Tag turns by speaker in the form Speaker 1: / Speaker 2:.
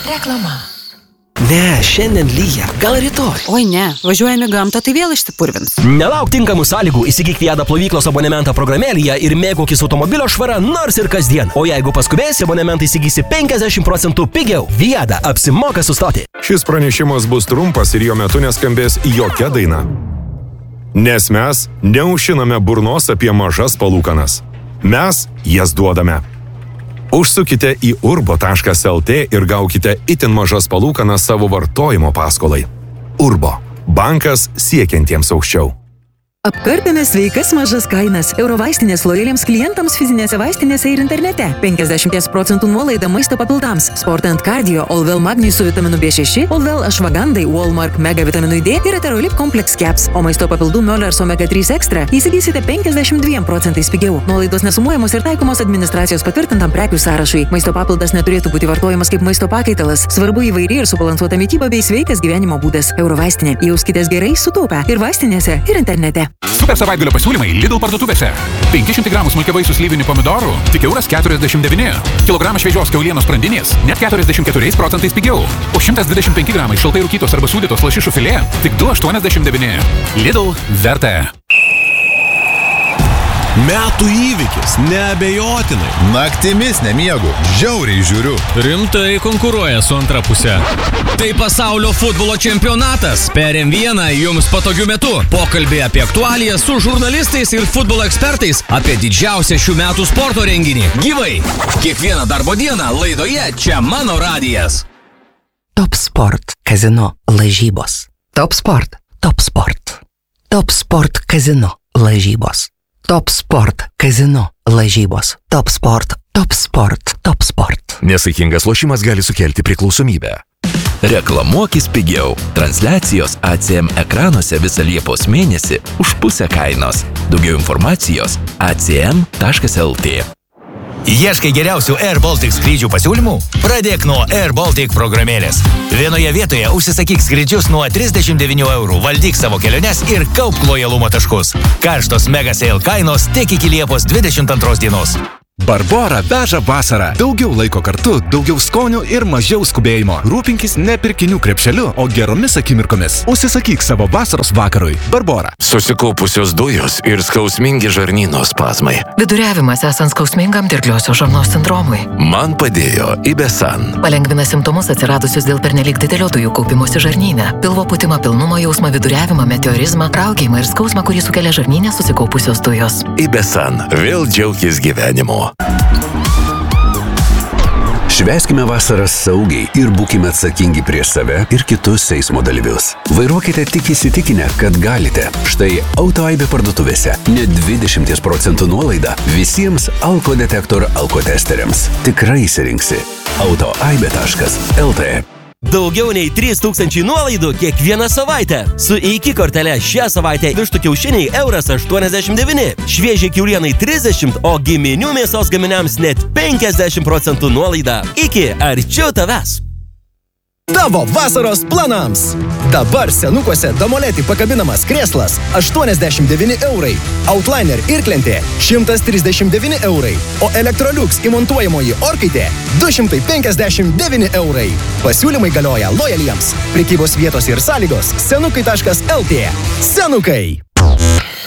Speaker 1: Reklama.
Speaker 2: Ne, šiandien lyja, gal rytoj.
Speaker 1: Oi ne, važiuojame gamtą, tai vėl išsipurvins.
Speaker 2: Nelauk tinkamų sąlygų, įsigyk Viada plovyklos abonementą programėlėje ir mėgaukis automobilio švara nors ir kasdien. O jeigu paskubėsi, abonementą įsigysi 50% pigiau. Viada, apsimoka sustoti.
Speaker 3: Šis pranešimas bus trumpas ir jo metu neskambės jokia daina. Nes mes neužšiname burnos apie mažas palūkanas. Mes jas duodame. Užsukite į urbo.lt ir gaukite itin mažas palūkanas savo vartojimo paskolai. Urbo. Bankas siekiantiems aukščiau.
Speaker 4: Apkarpėme sveikas mažas kainas Eurovaistinės lojaliems klientams fizinėse vaistinėse ir internete. 50% nuolaida maisto papildams. Sport & Cardio, Allwell Magnį su vitaminu B6, Allwell Ashwagandai, Walmark Mega vitaminui D ir Eterolip Complex Caps. O maisto papildų Möllers Omega 3 Extra įsigysite 52% pigiau. Nuolaidos nesumuojamos ir taikomos administracijos patvirtintam prekių sąrašui. Maisto papildas neturėtų būti vartojamas kaip maisto pakaitalas. Svarbu įvairi ir subalansuota mityba bei sveikas gyvenimo būdas. Eurovaistinė. Jauskitės gerai sutaupę ir vaistinėse, ir internete.
Speaker 5: Super savaitgalio pasiūlymai Lidl parduotuvėse. 500 gramų smulkiavaisių slyvinių pomidorų tik €1,49. Kilogramas šviežios kiaulienos sprandinės net 44% pigiau. O 125 gramai šaltai rūkytos arba sūdytos lašišų filė tik €2,89. Lidl verta.
Speaker 6: Metų įvykis, neabejotinai.
Speaker 7: Naktimis nemiegu, žiauriai žiūriu.
Speaker 6: Rimtai konkuruoja su antra pusė. Tai pasaulio futbolo čempionatas. Per M1 jums patogiu metu. Pokalbį apie aktualijas su žurnalistais ir futbolo ekspertais apie didžiausią šių metų sporto renginį. Gyvai. Kiekvieną darbo dieną laidoje čia mano radijas.
Speaker 8: Top Sport kazino lažybos. Top Sport. Top Sport. Top Sport kazino lažybos. Top Sport kazino lažybos. Top Sport. Top Sport. Top Sport.
Speaker 9: Nesaikingas lošimas gali sukelti priklausomybę. Reklamuokis pigiau. Transliacijos ACM ekranuose visą Liepos mėnesį už pusę kainos. Daugiau informacijos acm.lt.
Speaker 10: Ieškai geriausių Air Baltic skrydžių pasiūlymų? Pradėk nuo Air Baltic programėlės. Vienoje vietoje užsisakyk skrydžius nuo 39 €, valdyk savo keliones ir kaupk lojalumo taškus. Karštos mega sale kainos tik iki Liepos 22 dienos.
Speaker 11: Barbora veža vasarą. Daugiau laiko kartu, daugiau skonių ir mažiau skubėjimo. Rūpinkis ne pirkinių krepšeliu, o geromis akimirkomis. Užsisakyk savo vasaros vakarui. Barbora.
Speaker 9: Susikaupusios dujos ir skausmingi žarnyno spazmai.
Speaker 1: Viduriavimas esant skausmingam dirgliosios žarnos sindromui.
Speaker 9: Man padėjo Ibesan.
Speaker 1: Palengvina simptomus atsiradusius dėl pernelyg didelio dujų kaupimosi žarnyne. Pilvo pūtimą, pilnumo jausmą, viduriavimą, meteorizmą, raugėjimą ir skausmą, kurį sukelia žarnyne susikaupusios dujos.
Speaker 9: Ibesan. Vėl džiaukis gyvenimu.
Speaker 12: Švęskime vasarą saugiai ir būkime atsakingi prieš save ir kitus eismo dalyvius. Vairuokite tik įsitikinę, kad galite. Štai Autoaibė parduotuvėse net 20% nuolaida visiems alkodetektor alkotesteriams. Tikrai įsirinksi. Autoaibė.lt.
Speaker 2: Daugiau nei 3000 nuolaidų kiekvieną savaitę. Su EIKI kortele šią savaitę vištų kiaušiniai €1,89, šviežiai kiaulienai 30, o giminių mėsos gaminiams net 50% nuolaida. Iki arčiau tavęs.
Speaker 13: Tavo vasaros planams. Dabar senukuose Damoletį pakabinamas krėslas 89 €, Outliner irklentė 139 €, o Electrolux įmontuojamoji orkaitė 259 €. Pasiūlymai galioja lojaliems. Prekybos vietos ir sąlygos senukai.lt. Senukai.